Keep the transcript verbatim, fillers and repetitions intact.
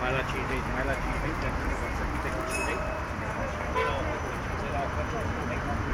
Mai la cincizeci, mai la cincizeci, pentru că să fie cu cincizeci.